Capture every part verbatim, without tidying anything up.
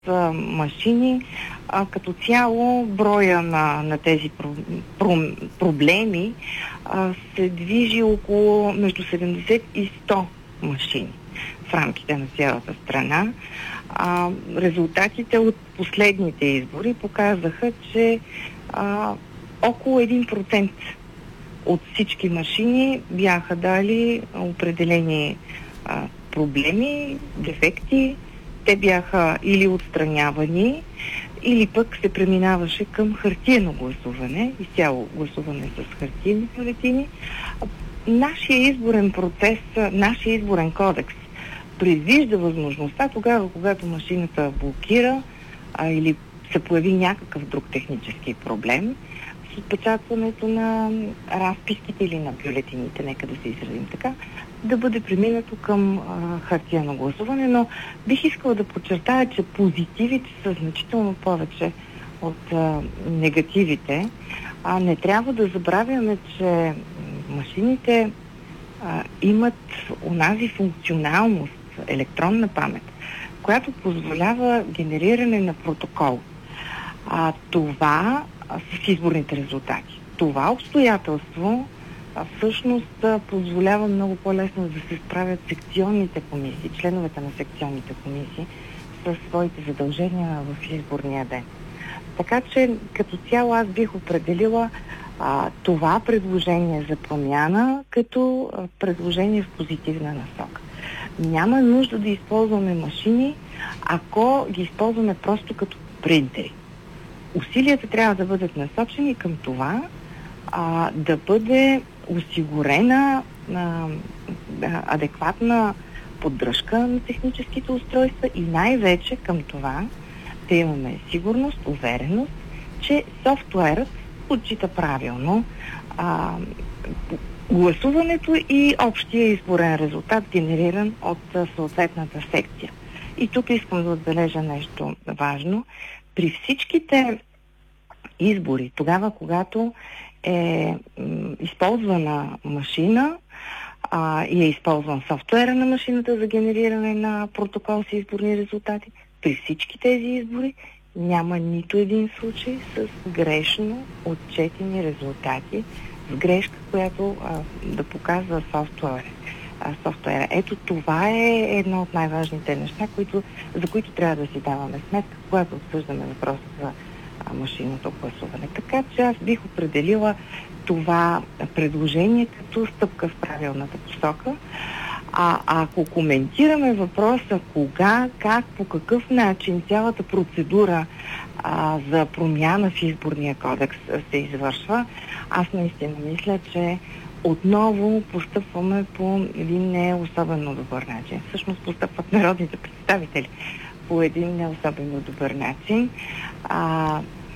а, машини. А, като цяло броя на, на тези про, про, проблеми а, се движи около между седемдесет и сто машини в рамките на цялата страна. А, резултатите от последните избори показаха, че а, около един процент от всички машини бяха дали определени а, проблеми, дефекти. Те бяха или отстранявани, или пък се преминаваше към хартиено гласуване, изцяло гласуване с хартиени бюлетини. Нашия изборен процес, нашия изборен кодекс предвижда възможността тогава, когато машината блокира а, или се появи някакъв друг технически проблем с отпечатването на разписките или на бюлетините, нека да се изразим така, да бъде преминато към а, хартиено гласуване, но бих искала да подчертая, че позитивите са значително повече от а, негативите. А не трябва да забравяме, че машините а, имат онази функционалност, електронна памет, която позволява генериране на протокол. А, това а, с изборните резултати. Това обстоятелство а, всъщност а, позволява много по-лесно да се справят секционните комисии, членовете на секционните комисии със своите задължения в изборния ден. Така че като цяло аз бих определила а, това предложение за промяна като а, предложение в позитивна насока. Няма нужда да използваме машини, ако ги използваме просто като принтери. Усилията трябва да бъдат насочени към това а, да бъде осигурена а, адекватна поддръжка на техническите устройства и най-вече към това да имаме сигурност, увереност, че софтуерът отчита правилно а, гласуването и общия изборен резултат, генериран от съответната секция. И тук искам да отбележа нещо важно. При всичките избори, тогава когато е м, използвана машина а, и е използван софтуера на машината за генериране на протокол с изборни резултати, при всички тези избори няма нито един случай с грешно отчетени резултати, с грешка, която а, да показва софтуера. А, софтуера. Ето това е едно от най-важните неща, които, за които трябва да си даваме сметка, когато обсъждаме въпроса за а, машинното гласуване. Така че аз бих определила това предложение като стъпка в правилната посока. А ако коментираме въпроса кога, как, по какъв начин цялата процедура а, за промяна в изборния кодекс се извършва, аз наистина мисля, че отново постъпваме по един не особено добър начин. Всъщност постъпват народните представители по един не особено добър начин. А,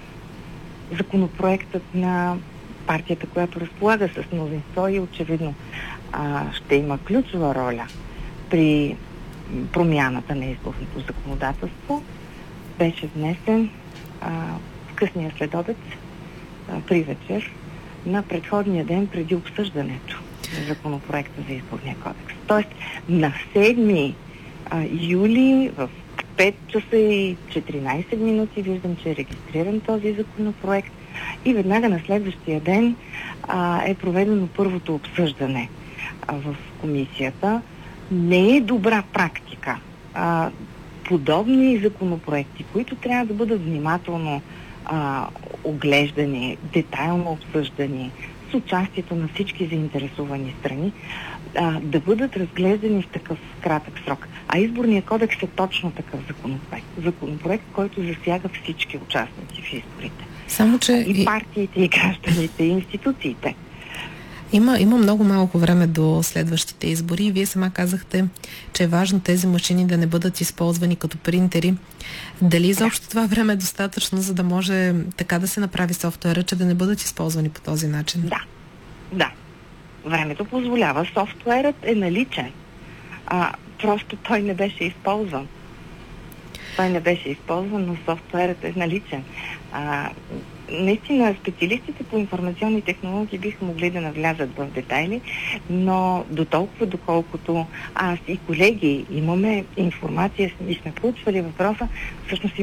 законопроектът на партията, която разполага с мнозинство и очевидно а, ще има ключова роля при промяната на изборното законодателство, беше внесен а, в късния следобед, а, при вечер, на предходния ден преди обсъждането на законопроекта за изборния кодекс. Тоест на седми юли в пет часа и четиринайсет минути виждам, че е регистриран този законопроект и веднага на следващия ден а, е проведено първото обсъждане а, в комисията. Не е добра практика. А, подобни законопроекти, които трябва да бъдат внимателно а, оглеждани, детайлно обсъждани, с участието на всички заинтересовани страни, а, да бъдат разглеждани в такъв кратък срок. А изборният кодекс е точно такъв законопроект. Законопроект, който засяга всички участници в изборите. Само, че... И партиите, и гражданите, и институциите. Има, има много малко време до следващите избори. Вие сама казахте, че е важно тези машини да не бъдат използвани като принтери. Дали изобщо това време е достатъчно, за да може така да се направи софтуера, че да не бъдат използвани по този начин? Да, да. Времето позволява. Софтуерът е наличен. А, просто той не беше използван. Той не беше използван, но софтуерът е наличен. А, наистина, специалистите по информационни технологии биха могли да навлязат в детайли, но до толкова, доколкото аз и колеги имаме информация и сме проучвали въпроса, всъщност